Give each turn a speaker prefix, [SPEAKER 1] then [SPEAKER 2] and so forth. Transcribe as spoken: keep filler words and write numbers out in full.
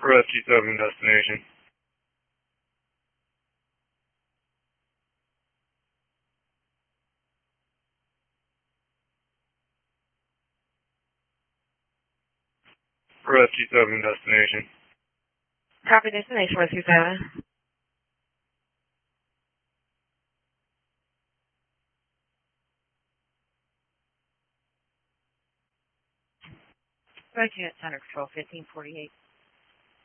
[SPEAKER 1] Rescue seven destination. Rescue seven destination.
[SPEAKER 2] Copy destination, Rescue seven. Rescue at Center Control, fifteen forty-eight.